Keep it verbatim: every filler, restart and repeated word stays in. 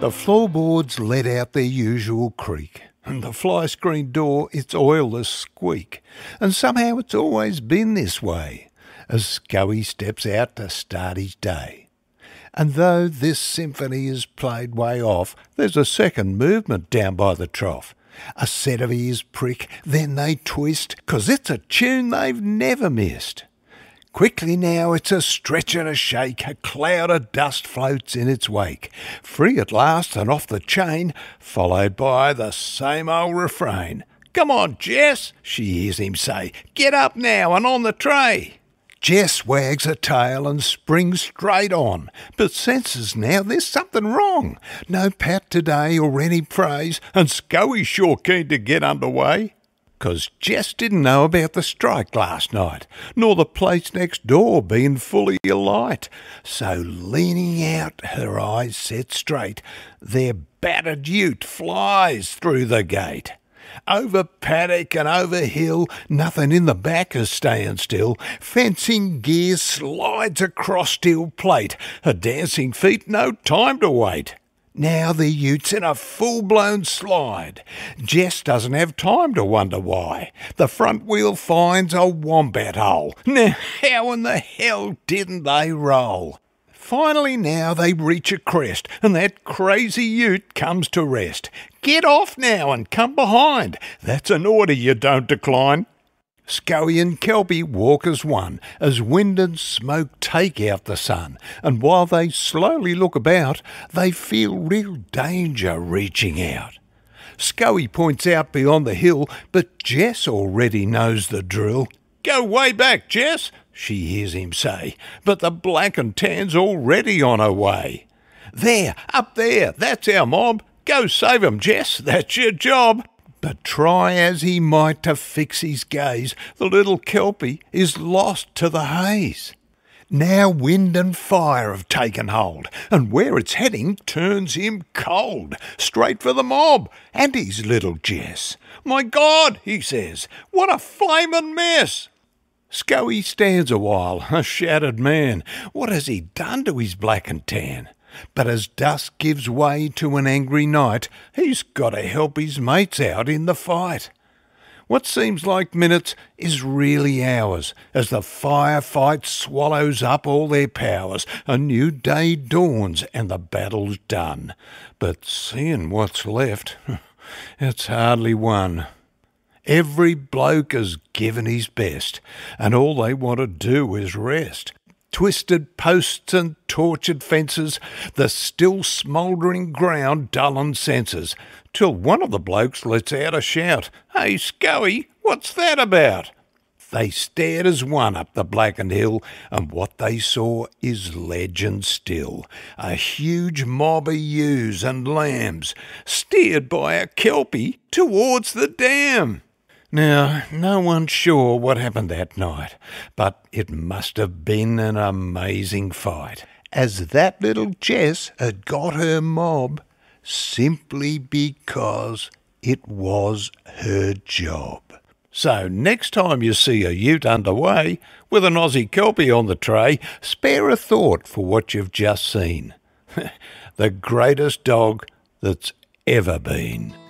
The floorboards let out their usual creak, and the fly screen door its oilless squeak, and somehow it's always been this way, as Scoey steps out to start his day. And though this symphony is played way off, there's a second movement down by the trough. A set of ears prick, then they twist, 'cause it's a tune they've never missed. Quickly now it's a stretch and a shake, a cloud of dust floats in its wake, free at last and off the chain, followed by the same old refrain. "Come on, Jess," she hears him say, "get up now and on the tray." Jess wags her tail and springs straight on, but senses now there's something wrong. No pat today or any praise, and Scoey's sure keen to get underway. 'Cause Jess didn't know about the strike last night, nor the place next door being fully alight. So leaning out, her eyes set straight, their battered ute flies through the gate. Over paddock and over hill, nothing in the back is staying still. Fencing gear slides across steel plate, her dancing feet no time to wait. Now the ute's in a full-blown slide. Jess doesn't have time to wonder why. The front wheel finds a wombat hole. Now how in the hell didn't they roll? Finally now they reach a crest, and that crazy ute comes to rest. "Get off now and come behind. That's an order you don't decline." Scoey and Kelpie walk as one, as wind and smoke take out the sun, and while they slowly look about, they feel real danger reaching out. Scoey points out beyond the hill, but Jess already knows the drill. "Go way back, Jess," she hears him say, but the black and tan's already on her way. "There, up there, that's our mob. Go save 'em, Jess, that's your job." But try as he might to fix his gaze, the little Kelpie is lost to the haze. Now wind and fire have taken hold, and where it's heading turns him cold, straight for the mob and his little Jess. "My God," he says, "what a flamin' mess!" Scoey stands a while, a shattered man. What has he done to his black and tan? But as dusk gives way to an angry night, he's got to help his mates out in the fight. What seems like minutes is really hours, as the firefight swallows up all their powers. A new day dawns and the battle's done. But seeing what's left, it's hardly won. Every bloke has given his best, and all they want to do is rest. Twisted posts and tortured fences, the still smouldering ground dullin' senses, till one of the blokes lets out a shout, "Hey, Scoey, what's that about?" They stared as one up the blackened hill, and what they saw is legend still. A huge mob of ewes and lambs, steered by a Kelpie towards the dam. Now, no one's sure what happened that night, but it must have been an amazing fight, as that little Jess had got her mob simply because it was her job. So next time you see a ute underway with an Aussie Kelpie on the tray, spare a thought for what you've just seen. The greatest dog that's ever been.